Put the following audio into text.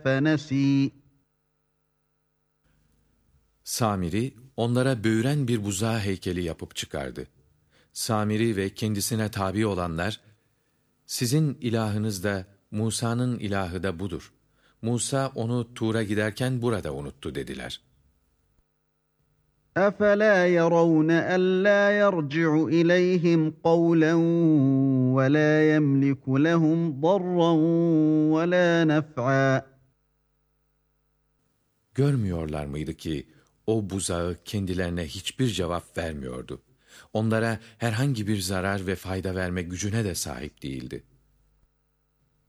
فنسي. Samiri onlara böğüren bir buzağı heykeli yapıp çıkardı. Samiri ve kendisine tabi olanlar, sizin ilahınız da Musa'nın ilahı da budur. Musa onu Tur'a giderken burada unuttu dediler. أَفَلَا يَرَوْنَ أَلَّا يَرْجِعُ إِلَيْهِمْ قَوْلًا وَلَا يَمْلِكُ لَهُمْ ضَرًّا وَلَا نَفْعًا. Görmüyorlar mıydı ki o buzağı kendilerine hiçbir cevap vermiyordu. Onlara herhangi bir zarar ve fayda verme gücüne de sahip değildi.